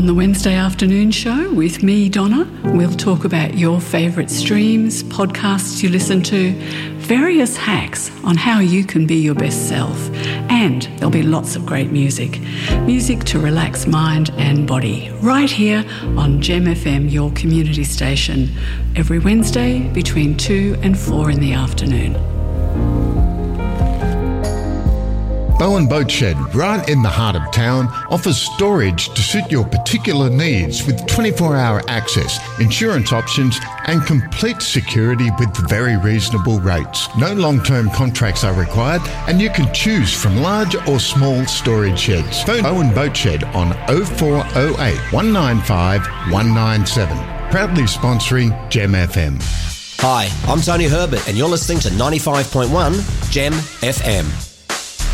On the Wednesday afternoon show with me, Donna, we'll talk about your favourite streams, podcasts you listen to, various hacks on how you can be your best self, and there'll be lots of great music. Music to relax mind and body, right here on Gem FM, your community station, every Wednesday between 2 and 4 in the afternoon. Bowen Boat Shed, right in the heart of town, offers storage to suit your particular needs with 24-hour access, insurance options and complete security with very reasonable rates. No long-term contracts are required and you can choose from large or small storage sheds. Phone Bowen Boat Shed on 0408 195 197. Proudly sponsoring Gem FM. Hi, I'm Tony Herbert and you're listening to 95.1 Gem FM.